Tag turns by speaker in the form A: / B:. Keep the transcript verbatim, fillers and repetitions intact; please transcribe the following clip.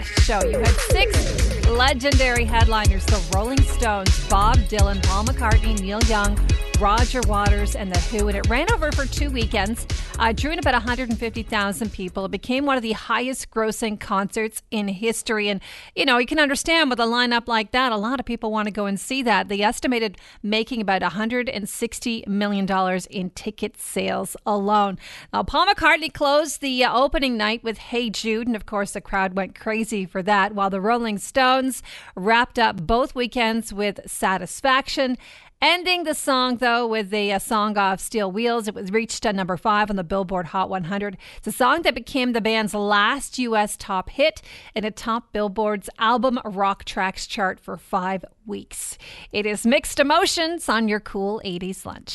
A: show. You had six legendary headliners: the Rolling Stones, Bob Dylan, Paul McCartney, Neil Young, Roger Waters, and The Who. And it ran over for two weekends, uh, drew in about one hundred fifty thousand people. It became one of the highest grossing concerts in history. And, you know, you can understand with a lineup like that, a lot of people want to go and see that. They estimated making about one hundred sixty million dollars in ticket sales alone. Now, Paul McCartney closed the uh, opening night with Hey Jude, and of course the crowd went crazy for that, while the Rolling Stones wrapped up both weekends with Satisfaction. Ending the song, though, with the uh, song off Steel Wheels. It was reached uh, number five on the Billboard Hot one hundred. It's a song that became the band's last U S top hit, and it topped Billboard's album rock tracks chart for five weeks. It is Mixed Emotions on your Cool eighties Lunch.